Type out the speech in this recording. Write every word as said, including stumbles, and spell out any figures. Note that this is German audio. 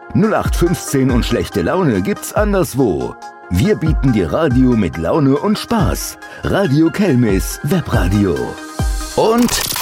null acht fünfzehn und schlechte Laune gibt's anderswo. Wir bieten dir Radio mit Laune und Spaß. Radio Kelmis Webradio. Und